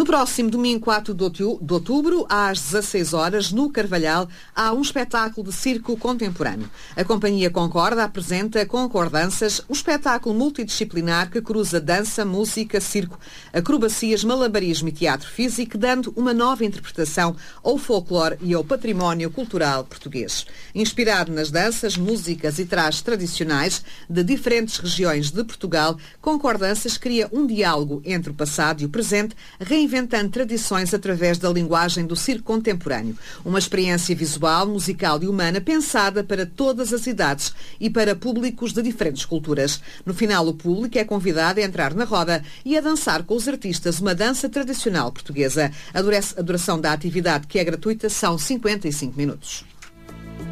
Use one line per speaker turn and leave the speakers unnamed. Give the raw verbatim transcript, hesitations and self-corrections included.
No próximo domingo quatro de outubro, às dezasseis horas, no Carvalhal, há um espetáculo de circo contemporâneo. A Companhia Concorda apresenta Concordanças, um espetáculo multidisciplinar que cruza dança, música, circo, acrobacias, malabarismo e teatro físico, dando uma nova interpretação ao folclore e ao património cultural português. Inspirado nas danças, músicas e trajes tradicionais de diferentes regiões de Portugal, Concordanças cria um diálogo entre o passado e o presente, reinventando tradições através da linguagem do circo contemporâneo. Uma experiência visual, musical e humana pensada para todas as idades e para públicos de diferentes culturas. No final, o público é convidado a entrar na roda e a dançar com os artistas uma dança tradicional portuguesa. A duração da atividade, que é gratuita, são cinquenta e cinco minutos.